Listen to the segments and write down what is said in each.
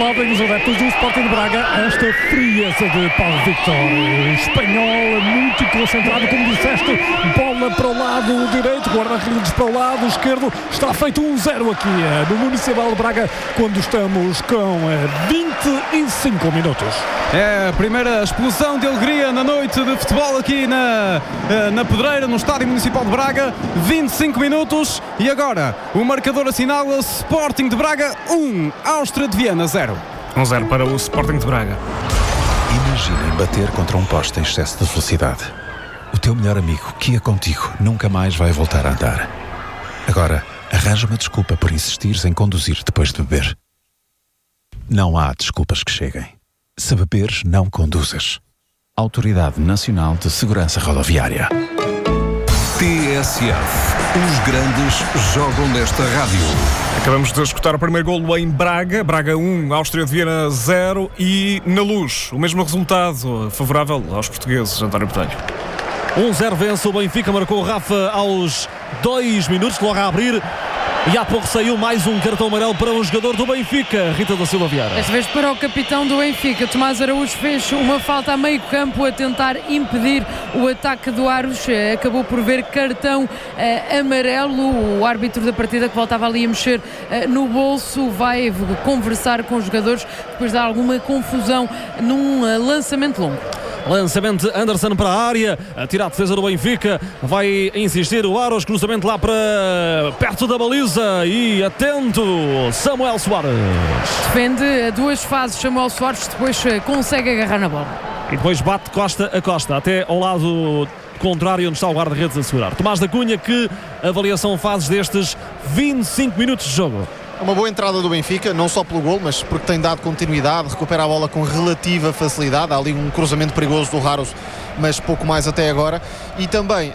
aplaudem os adeptos do Sporting de Braga esta frieza de Paulo Victor. Espanhol, muito concentrado, como disseste, bola para o lado direito, guarda-redes para o lado esquerdo. Está feito 1-0 aqui no Municipal de Braga, quando estamos com 25 minutos. É a primeira explosão de alegria na noite de futebol aqui na Pedreira, no Estádio Municipal de Braga. 25 minutos e agora o marcador assinala Sporting de Braga 1, Áustria de Viena 0. 1-0 para o Sporting de Braga. Imaginem bater contra um poste em excesso de velocidade. O teu melhor amigo, que ia contigo, nunca mais vai voltar a andar. Agora, arranja uma desculpa por insistires em conduzir depois de beber. Não há desculpas que cheguem. Se beberes, não conduzas. Autoridade Nacional de Segurança Rodoviária. TSF. Os grandes jogam nesta rádio. Acabamos de escutar o primeiro golo em Braga. Braga 1, Áustria de Viena 0. E na Luz, o mesmo resultado favorável aos portugueses, António Botelho. 1-0 vence o Benfica, marcou o Rafa aos 2 minutos, logo a abrir. E há pouco saiu mais um cartão amarelo para um jogador do Benfica, Rita da Silva Vieira. Desta vez para o capitão do Benfica. Tomás Araújo fez uma falta a meio campo a tentar impedir o ataque do Aros. Acabou por ver cartão amarelo. O árbitro da partida, que voltava ali a mexer no bolso, vai conversar com os jogadores depois de alguma confusão num lançamento longo. Lançamento Anderson para a área, a tirar a defesa do Benfica, vai insistir o Aros, cruzamento lá para perto da baliza e atento Samuel Soares. Defende a duas fases Samuel Soares, depois consegue agarrar na bola. E depois bate costa a costa, até ao lado contrário onde está o guarda-redes a segurar. Tomás da Cunha, que avaliação fazes destes 25 minutos de jogo? Uma boa entrada do Benfica, não só pelo gol, mas porque tem dado continuidade, recupera a bola com relativa facilidade. Há ali um cruzamento perigoso do Raros, mas pouco mais até agora. E também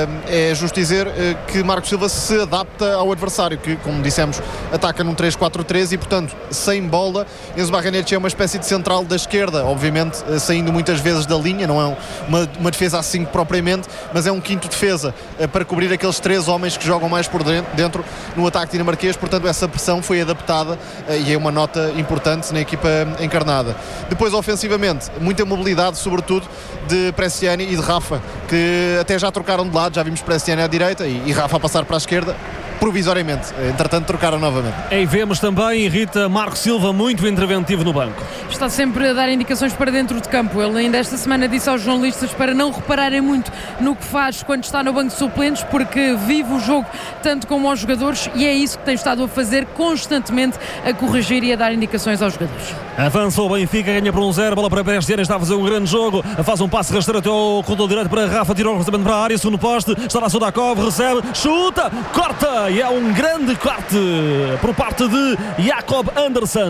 é justo dizer que Marcos Silva se adapta ao adversário, que, como dissemos, ataca num 3-4-3 e, portanto, sem bola. Enzo Barranete é uma espécie de central da esquerda, obviamente saindo muitas vezes da linha, não é uma defesa a 5 propriamente, mas é um quinto defesa para cobrir aqueles 3 homens que jogam mais por dentro no ataque dinamarquês. Portanto, essa pressão foi adaptada e é uma nota importante na equipa encarnada. Depois, ofensivamente, muita mobilidade, sobretudo de Bresciani e de Rafa, que até já trocaram de lado. Já vimos Bresciani à direita e Rafa a passar para a esquerda, provisoriamente. Entretanto, trocaram novamente. E vemos também, Rita, Marco Silva muito interventivo no banco. Está sempre a dar indicações para dentro de campo. Ele ainda esta semana disse aos jornalistas para não repararem muito no que faz quando está no banco de suplentes, porque vive o jogo tanto como aos jogadores, e é isso que tem estado a fazer constantemente, a corrigir e a dar indicações aos jogadores. Avança o Benfica, ganha por 1-0, bola para Bresciani, está a fazer um grande jogo, faz um passe rasteiro até ao corredor direito para Rafa, tirou o cruzamento para a área, segundo poste, está lá Sudakov, recebe, chuta, corta, e é um grande corte por parte de Jakob Anderson.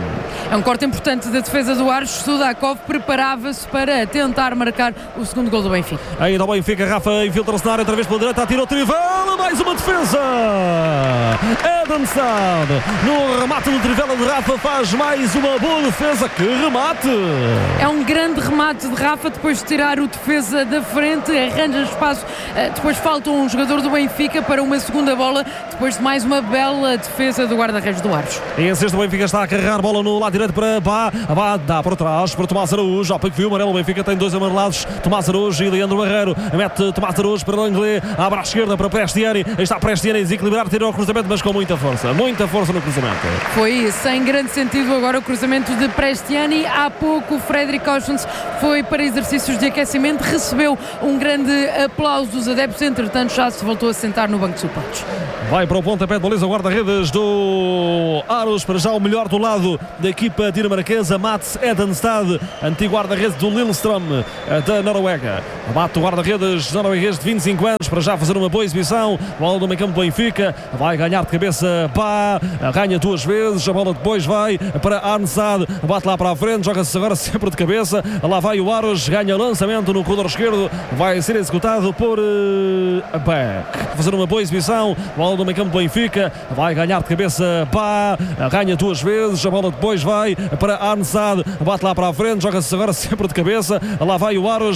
É um corte importante da defesa do Aros. Sudakov preparava-se para tentar marcar o segundo gol do Benfica. Ainda o Benfica, Rafa infiltra-se na área, outra vez pela direita, atirou Trivela, mais uma defesa. Edenstad, no remate do Trivela de Rafa, faz mais uma boa defesa. Que remate! É um grande remate de Rafa, depois de tirar o defesa da frente, arranja espaço, depois falta um jogador do Benfica para uma segunda bola, depois de mais uma bela defesa do guarda-redes do Aros. E em sexto o Benfica está a carregar bola no lado direito para Bá, dá para trás para Tomás Araújo, ao pouco viu o amarelo, o Benfica tem 2 amarelados, Tomás Araújo e Leandro Barreiro, mete Tomás Araújo para Langley, abre à esquerda para Prestiani, está Prestiani a desequilibrar, tirou o cruzamento, mas com muita força no cruzamento. Foi sem grande sentido agora o cruzamento de Prestiani. Há pouco o Fredrik Ossens foi para exercícios de aquecimento, recebeu um grande aplauso dos adeptos, entretanto já se voltou a sentar no banco de suplentes. Vai para o pontapé de baliza o guarda-redes do Aros, para já o melhor do lado da equipa dinamarquesa, Mats Edenstad, antigo guarda-redes do Lillestrøm da Noruega. Bate o guarda-redes norueguês de 25 anos, para já fazer uma boa exibição. Bola do meio campo do Benfica, vai ganhar de cabeça Bá, ganha 2 vezes, a bola depois vai para Arnstad, bate lá para a frente, joga-se agora sempre de cabeça, lá vai o Aros, ganha lançamento no corredor esquerdo, vai ser executado por Beck. Fazer uma boa exibição, bola do meio campo do Benfica, vai ganhar de cabeça Bá, ganha 2 vezes, a bola depois vai para Arnstad, bate lá para a frente, joga-se agora sempre de cabeça, lá vai o Aros,